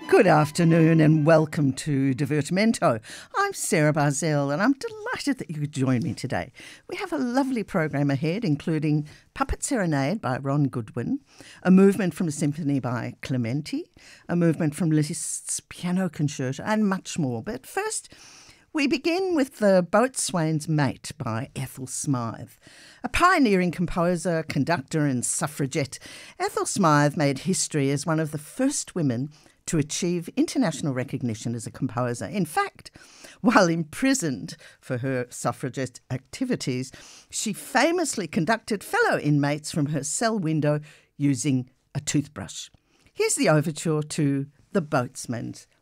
Good afternoon and welcome to Divertimento. I'm Sarah Barzell and I'm delighted that you could join me today. We have a lovely program ahead, including Puppet Serenade by Ron Goodwin, a movement from a symphony by Clementi, a movement from Liszt's Piano Concerto, and much more. But first, we begin with The Boatswain's Mate by Ethel Smythe. A pioneering composer, conductor and suffragette, Ethel Smythe made history as one of the first women to achieve international recognition as a composer. In fact, while imprisoned for her suffragette activities, she famously conducted fellow inmates from her cell window using a toothbrush. Here's the overture to The Boatswain's